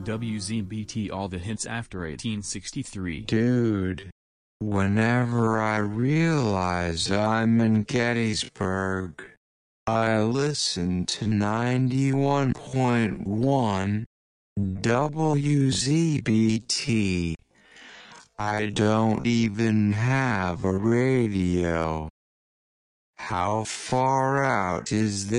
WZBT all the hits after 1863. Dude. Whenever I realize I'm in Gettysburg, I listen to 91.1 WZBT. I don't even have a radio. How far out is this?